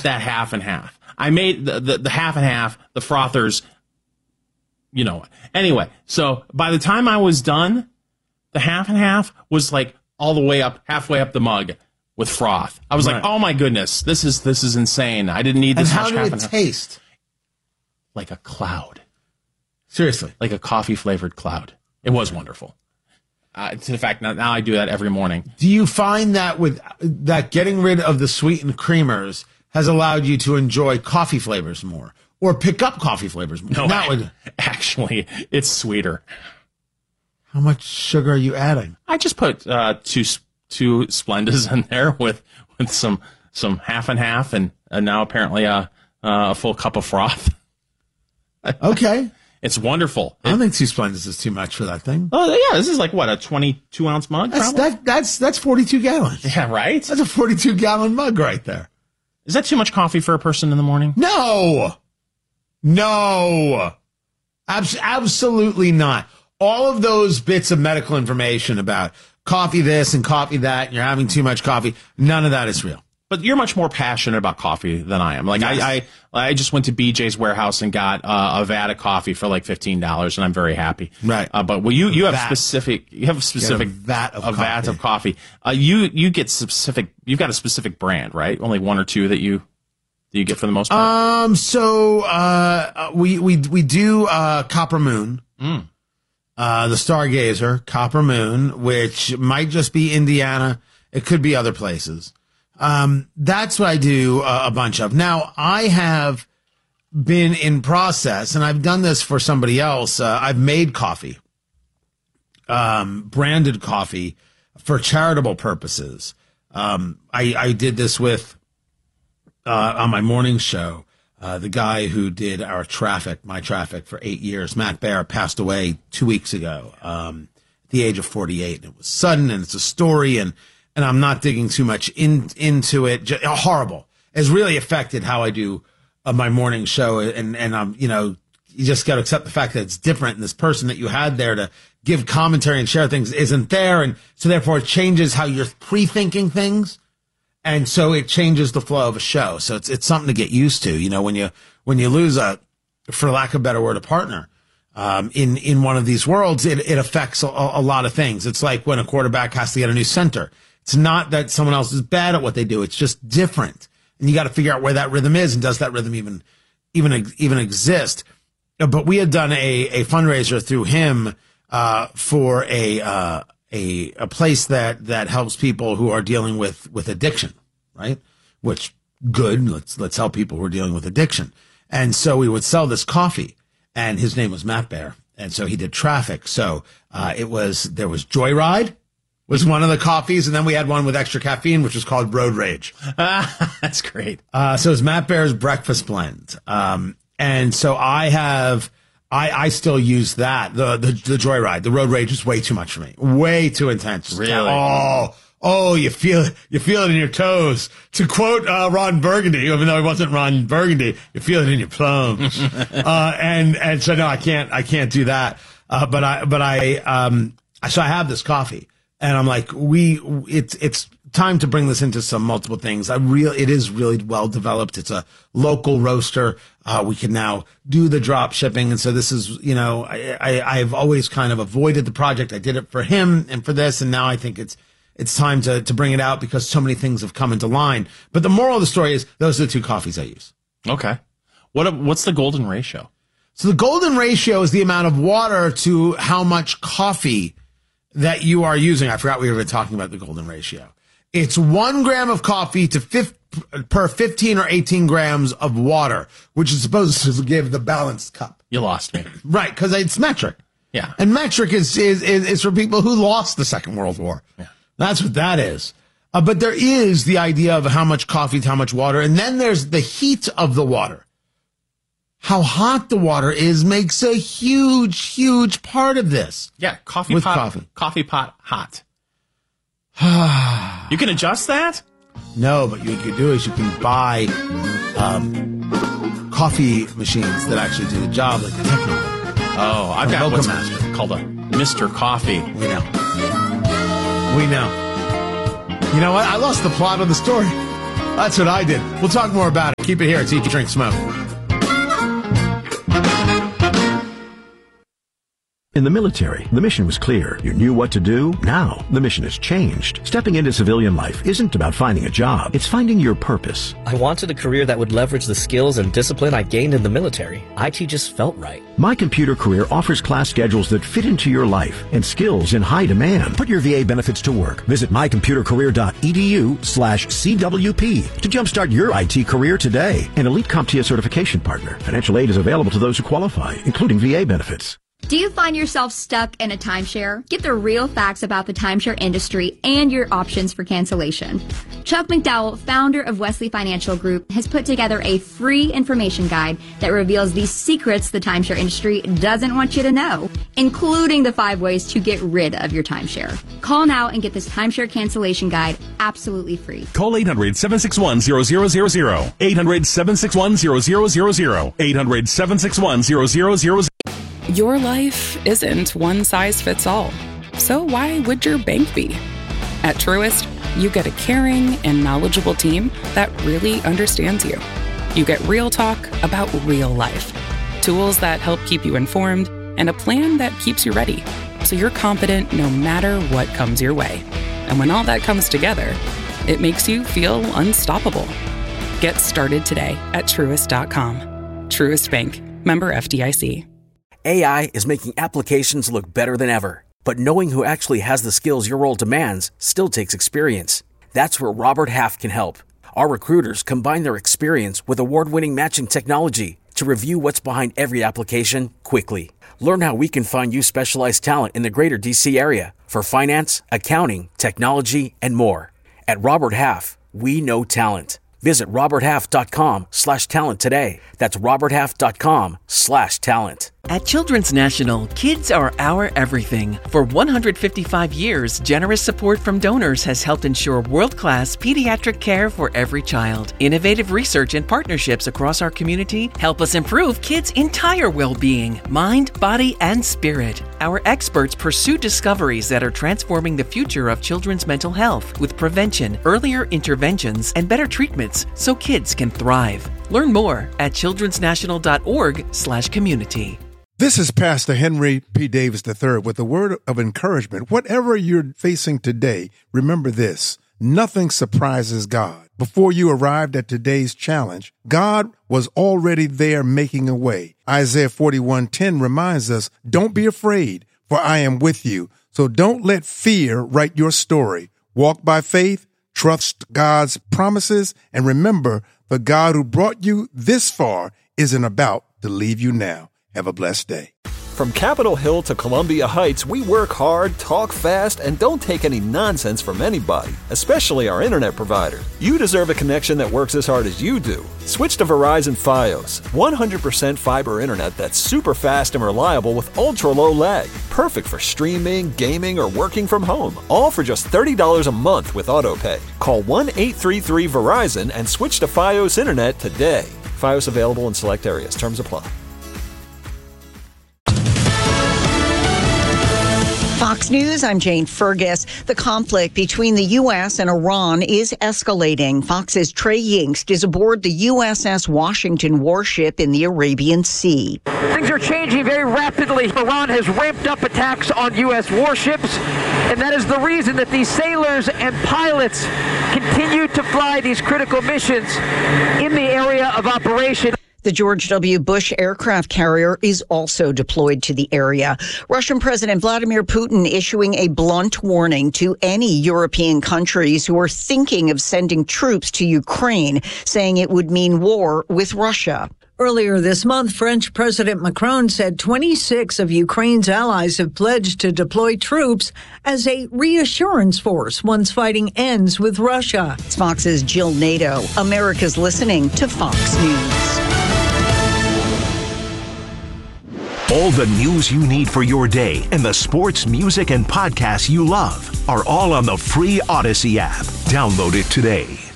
that half and half. I made the half and half, the frothers, you know. Anyway, so by the time I was done, the half and half was like all the way up, halfway up the mug with froth. I was like, oh my goodness, this is insane. I didn't need this much half and half. And how did it taste? Like a cloud. Seriously. Like a coffee-flavored cloud. It was wonderful. To the fact, now I do that every morning. Do you find that with that getting rid of the sweetened creamers has allowed you to enjoy coffee flavors more? Or pick up coffee flavors more? No, actually, it's sweeter. How much sugar are you adding? I just put two Splendas in there with some half and half, and now apparently a full cup of froth. Okay. It's wonderful. I don't think 2 Splendas is too much for that thing. Oh, yeah. This is like, what, a 22-ounce mug? That's 42 gallons. Yeah, right? That's a 42-gallon mug right there. Is that too much coffee for a person in the morning? No. Absolutely not. All of those bits of medical information about coffee this and coffee that, and you're having too much coffee, none of that is real. But you're much more passionate about coffee than I am. Like, yes. I just went to BJ's Warehouse and got a vat of coffee for like $15, and I'm very happy. Right. But you have a specific vat of coffee. You get specific. You've got a specific brand, right? Only one or two that you get for the most part. We do Copper Moon. The Stargazer, Copper Moon, which might just be Indiana. It could be other places. That's what I do a bunch of. Now, I have been in process, and I've done this for somebody else. I've made coffee, branded coffee for charitable purposes. I did this with, on my morning show, the guy who did my traffic for 8 years, Matt Baer, passed away 2 weeks ago, at the age of 48. And it was sudden, and it's a story, and I'm not digging too much into it. Horrible. It's really affected how I do my morning show. And I'm, you just got to accept the fact that it's different. And this person that you had there to give commentary and share things isn't there. And so therefore it changes how you're pre-thinking things. And so it changes the flow of a show. So it's something to get used to. When you lose for lack of a better word, a partner, in one of these worlds, it affects a lot of things. It's like when a quarterback has to get a new center. It's not that someone else is bad at what they do. It's just different. And you got to figure out where that rhythm is, and does that rhythm even exist? But we had done a fundraiser through him, for a place that helps people who are dealing with addiction, right? Which good. Let's help people who are dealing with addiction. And so we would sell this coffee, and his name was Matt Baer. And so he did traffic. So, there was Joyride was one of the coffees. And then we had one with extra caffeine, which was called Road Rage. That's great. So it was Matt Baer's breakfast blend. And so I still use that, the Joyride. The Road Rage is way too much for me. Way too intense. Really? Oh, you feel it in your toes. To quote Ron Burgundy, even though he wasn't Ron Burgundy, you feel it in your plums. And so no, I can't do that. But I have this coffee, and I'm like, it's time to bring this into some multiple things. It is really well developed. It's a local roaster. We can now do the drop shipping. And so this is, I've always kind of avoided the project. I did it for him and for this. And now I think it's time to bring it out because so many things have come into line. But the moral of the story is those are the two coffees I use. Okay. What's the golden ratio? So the golden ratio is the amount of water to how much coffee that you are using. I forgot we were talking about the golden ratio. It's 1 gram of coffee per 15 or 18 grams of water, which is supposed to give the balanced cup. You lost me. Right, because it's metric. Yeah. And metric is for people who lost the Second World War. Yeah. That's what that is. But there is the idea of how much coffee to how much water. And then there's the heat of the water. How hot the water is makes a huge, huge part of this. Yeah, coffee pot hot. You can adjust that? No, but what you can do is you can buy coffee machines that actually do the job, like the Techno. Oh, I've got what's called a Mr. Coffee. We know. You know what? I lost the plot of the story. That's what I did. We'll talk more about it. Keep it here. It's Eat, Drink, Smoke. In the military, the mission was clear. You knew what to do. Now, the mission has changed. Stepping into civilian life isn't about finding a job. It's finding your purpose. I wanted a career that would leverage the skills and discipline I gained in the military. IT just felt right. My Computer Career offers class schedules that fit into your life and skills in high demand. Put your VA benefits to work. Visit mycomputercareer.edu/CWP to jumpstart your IT career today. An elite CompTIA certification partner. Financial aid is available to those who qualify, including VA benefits. Do you find yourself stuck in a timeshare? Get the real facts about the timeshare industry and your options for cancellation. Chuck McDowell, founder of Wesley Financial Group, has put together a free information guide that reveals the secrets the timeshare industry doesn't want you to know, including the 5 ways to get rid of your timeshare. Call now and get this timeshare cancellation guide absolutely free. Call 800-761-0000. 800-761-0000. 800-761-0000. Your life isn't one size fits all. So why would your bank be? At Truist, you get a caring and knowledgeable team that really understands you. You get real talk about real life, tools that help keep you informed, and a plan that keeps you ready, so you're confident no matter what comes your way. And when all that comes together, it makes you feel unstoppable. Get started today at Truist.com. Truist Bank. Member FDIC. AI is making applications look better than ever. But knowing who actually has the skills your role demands still takes experience. That's where Robert Half can help. Our recruiters combine their experience with award-winning matching technology to review what's behind every application quickly. Learn how we can find you specialized talent in the greater DC area for finance, accounting, technology, and more. At Robert Half, we know talent. Visit roberthalf.com/talent today. That's roberthalf.com/talent. At Children's National, kids are our everything. For 155 years, generous support from donors has helped ensure world-class pediatric care for every child. Innovative research and partnerships across our community help us improve kids' entire well-being, mind, body, and spirit. Our experts pursue discoveries that are transforming the future of children's mental health with prevention, earlier interventions, and better treatments so kids can thrive. Learn more at childrensnational.org/community. This is Pastor Henry P. Davis III with a word of encouragement. Whatever you're facing today, remember this: nothing surprises God. Before you arrived at today's challenge, God was already there making a way. Isaiah 41:10 reminds us, don't be afraid, for I am with you. So don't let fear write your story. Walk by faith, trust God's promises, and remember, the God who brought you this far isn't about to leave you now. Have a blessed day. From Capitol Hill to Columbia Heights, we work hard, talk fast, and don't take any nonsense from anybody, especially our internet provider. You deserve a connection that works as hard as you do. Switch to Verizon Fios, 100% fiber internet that's super fast and reliable with ultra-low lag. Perfect for streaming, gaming, or working from home. All for just $30 a month with AutoPay. Call 1-833-VERIZON and switch to Fios internet today. Fios available in select areas. Terms apply. Fox News, I'm Jane Fergus. The conflict between the U.S. and Iran is escalating. Fox's Trey Yingst is aboard the USS Washington warship in the Arabian Sea. Things are changing very rapidly. Iran has ramped up attacks on U.S. warships, and that is the reason that these sailors and pilots continue to fly these critical missions in the area of operation. The George W. Bush aircraft carrier is also deployed to the area. Russian President Vladimir Putin issuing a blunt warning to any European countries who are thinking of sending troops to Ukraine, saying it would mean war with Russia. Earlier this month, French President Macron said 26 of Ukraine's allies have pledged to deploy troops as a reassurance force once fighting ends with Russia. It's Fox's Jill Nato. America's listening to Fox News. All the news you need for your day and the sports, music, and podcasts you love are all on the free Odyssey app. Download it today.